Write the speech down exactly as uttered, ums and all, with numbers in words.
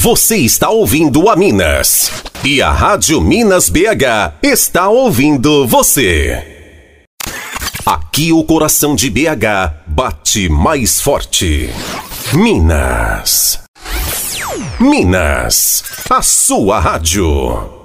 Você está ouvindo a Minas. E a Rádio Minas B H está ouvindo você. Aqui o coração de B H bate mais forte. Minas. Minas, a sua rádio.